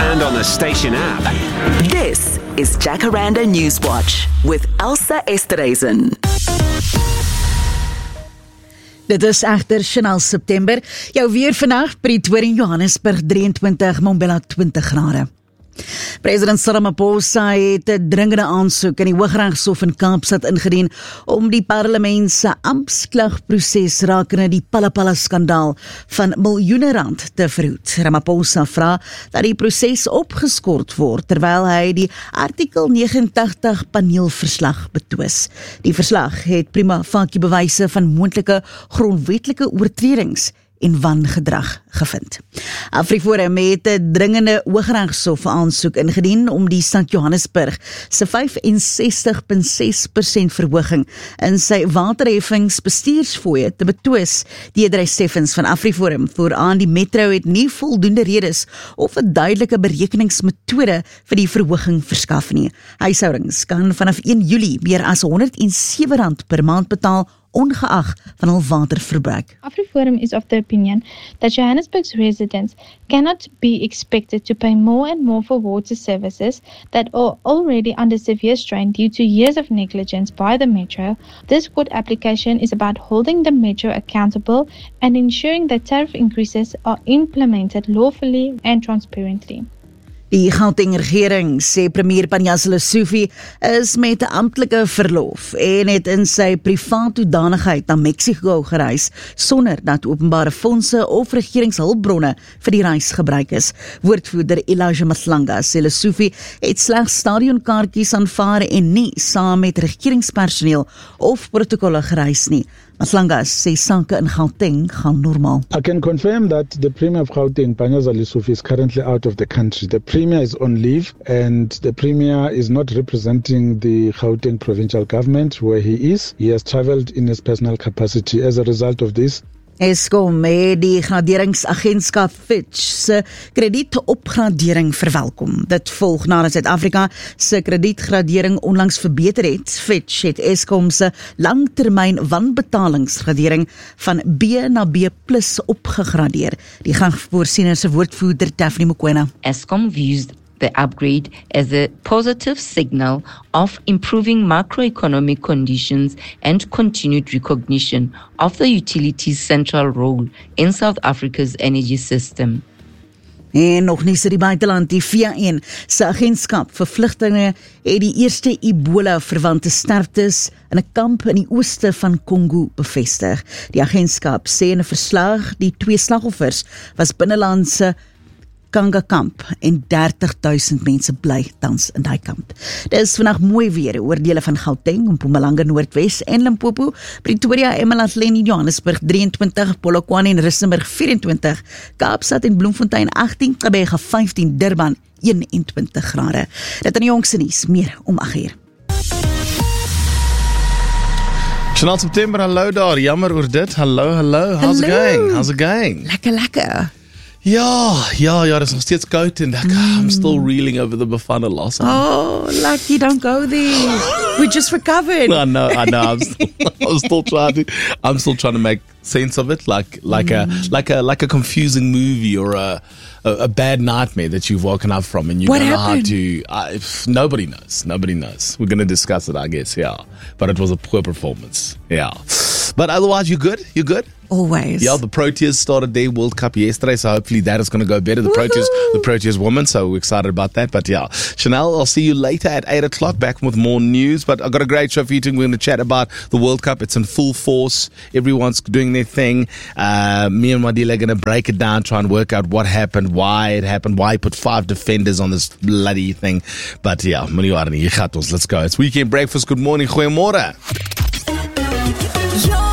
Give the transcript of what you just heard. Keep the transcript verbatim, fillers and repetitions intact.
and on the station app. This is Jacaranda Newswatch with Elsa Esterhazen. Dit is egter Chanel September. Jou weer vandag, Pretoria en Johannesburg drieëntwintig, Mbombela twintig grade. President Cyril Ramaphosa het 'n dringende aansoek in die Hooggeregshof in Kaapstad ingedien om die parlement se amptklagproses rakende die Phala-Phala skandaal van miljoene rand te verhoed. Ramaphosa vra dat die proses opgeskort word terwyl hy die artikel negenentagtig paneelverslag betwis. Die verslag het prima facie bewyse van moontlike grondwetlike oortredings en wangedrag gevind. AfriForum het 'n dringende Hooggeregshof aansoek ingedien om die Stad Johannesburg se vyf en sestig komma ses persent verhoging in sy waterheffingsbestuursfooie te betwis. Deidre Steffens van AfriForum vooraan die Metro het nie voldoende redes of 'n duidelike berekeningsmetode vir die verhoging verskaf nie. Huishoudings kan vanaf een Julie meer as honderd en sewe rand per maand betaal ongeag van hul waterverbruik. AfriForum is of the opinion that Johannesburg's residents cannot be expected to pay more and more for water services that are already under severe strain due to years of negligence by the Metro. This court application is about holding the Metro accountable and ensuring that tariff increases are implemented lawfully and transparently. Die Gauteng regering sê premier Panyaza Lesufi is met 'n amptelike verlof en het in sy privaat hoedanigheid na Mexico gereis sonder dat openbare fondse of regeringshulpbronne vir die reis gebruik is. Woordvoerder Elijah Maslanga sê Lesufi het slegs stadionkaartjies aanvaar en nie saam met regeringspersoneel of protokolle gereis nie. Maslanga sê sake in Gauteng gaan normaal. I can confirm that the Premier of Gauteng, Panyaza Lesufi, is currently out of the country. The Premier is on leave and the Premier is not representing the Gauteng provincial government where he is. He has travelled in his personal capacity. As a result of this, Eskom het die graderingsagentskap Fitch se kredietopgradering verwelkom. Dit volg nadat Suid-Afrika se kredietgradering onlangs verbeter het. Fitch het Eskom se langtermyn wanbetalingsgradering van B na B plus opgegradeer. Die gangvoorsiener se woordvoerder Daphne Mokoena. Eskom views the upgrade as a positive signal of improving macroeconomic conditions and continued recognition of the utility's central role in South Africa's energy system. En nog nie sy die buiteland, die V N se agentskap vir vlugtelinge het die eerste Ebola-verwante sterftes in 'n kamp in die ooste van Kongo bevestig. Die agentskap sê in 'n verslag die twee slagoffers was binnelandse Kanga kamp en dertig duisend mense bly tans in daai kamp. Dit is vandag mooi weer oor dele van Gauteng, Mpumalanga Noordwes en Limpopo, Pretoria, Emalahlen, Johannesburg drieëntwintig, Polokwane en Rustenburg vyfentwintig, Kaapstad en Bloemfontein agtien, Gqeberha vyftien, Durban eenentwintig grade. Dit in die jongste nuus, meer om agt uur. Chanel September, hallo daar, jammer oor dit. Hallo, hallo, how's it going? How's it going? Lekker, lekker. Ja, ja, ja, dit is nog steeds koud en ek, mm. I'm still reeling over the Bafana loss. Oh, lucky, don't go there. We just recovered. I know, I know. I'm still, I'm still trying to, I'm still trying to make sense of it, like, like mm. a, like a, like a confusing movie or a, a, a bad nightmare that you've woken up from, and you what don't know happened? how to. Uh, if, nobody knows. Nobody knows. We're going to discuss it, I guess. Yeah, but it was a poor performance. Yeah, but otherwise, you good? You good? Always. Yeah, the Proteas started their World Cup yesterday, so hopefully that is going to go better. The Proteas, the Proteas women, so we're excited about that. But yeah, Chanel, I'll see you later at eight o'clock, back with more news. But I've got a great show for you too. We're going to chat about the World Cup. It's in full force. Everyone's doing their thing. Uh, me and Wadila are going to break it down, try and work out what happened, why it happened, why he put five defenders on this bloody thing. But yeah, let's go. It's Weekend Breakfast. Good morning. Goeiemorgen.